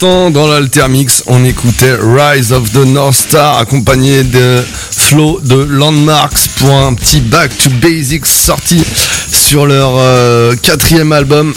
l'instant, dans l'Altermix, on écoutait Rise of the North Star accompagné de Flow de Landmarks pour un petit Back to Basics sorti sur leur 4e album.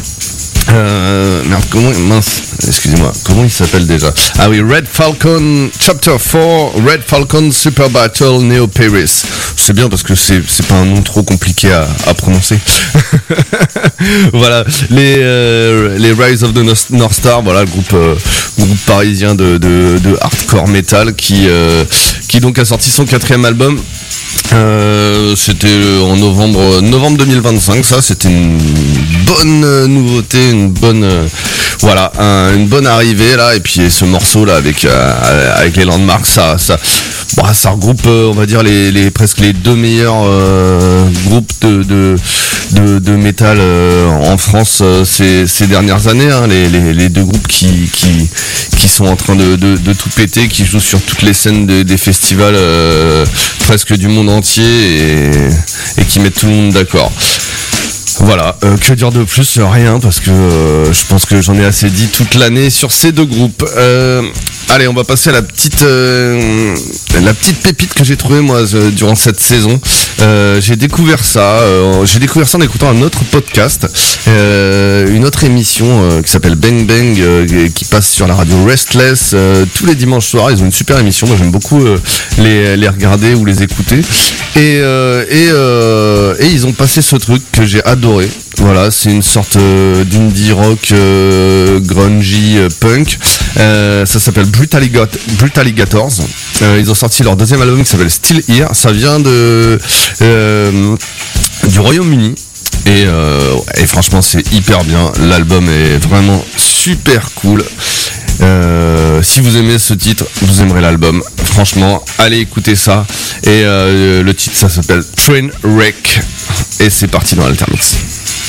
Excusez-moi, comment il s'appelle déjà? Ah oui, Red Falcon Chapter 4, Red Falcon Super Battle Neo Paris. C'est bien parce que c'est pas un nom trop compliqué à prononcer. Voilà, les Rise of the North Star, voilà, le groupe parisien de hardcore metal qui donc a sorti son 4e album. C'était en novembre 2025, ça c'était une bonne nouveauté, une bonne arrivée là, et puis ce morceau là avec les Landmarks, ça regroupe on va dire presque les deux meilleurs groupes de métal en France ces dernières années, hein, les deux groupes qui sont en train de tout péter, qui jouent sur toutes les scènes des festivals presque du monde entier et qui mettent tout le monde d'accord. Voilà, que dire de plus? Rien, parce que je pense que j'en ai assez dit toute l'année sur ces deux groupes. Allez, on va passer à la petite pépite que j'ai trouvée moi durant cette saison. J'ai découvert ça en écoutant un autre podcast, une autre émission qui s'appelle Bang Bang, qui passe sur la radio Restless tous les dimanches soirs. Ils ont une super émission, moi j'aime beaucoup les regarder ou les écouter. Et ils ont passé ce truc que j'ai adoré. Voilà, c'est une sorte d'indie rock grungy punk. Ça s'appelle Brutaligators. Ils ont sorti leur 2e album qui s'appelle Still Here. Ça vient du Royaume-Uni. Et franchement c'est hyper bien. L'album est vraiment super cool. Si vous aimez ce titre, vous aimerez l'album. Franchement, allez écouter ça. Et le titre, ça s'appelle Trainwreck. Et c'est parti dans l'Altermix.